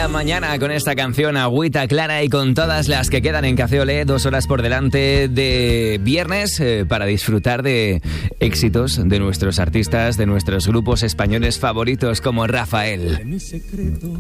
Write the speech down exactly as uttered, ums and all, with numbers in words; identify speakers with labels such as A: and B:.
A: la mañana con esta canción Agüita Clara y con todas las que quedan en Café Olé, dos horas por delante de viernes eh, para disfrutar de éxitos de nuestros artistas, de nuestros grupos españoles favoritos como Rafael.
B: De mi secreto,